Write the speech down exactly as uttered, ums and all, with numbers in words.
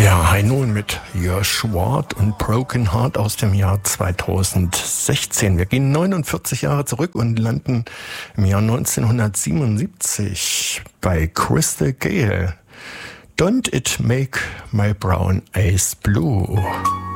Ja, High Noon mit Josh Ward und Broken Heart aus dem Jahr zweitausendsechzehn. Wir gehen neunundvierzig Jahre zurück und landen im Jahr neunzehnhundertsiebenundsiebzig bei Crystal Gayle. Don't it make my brown eyes blue?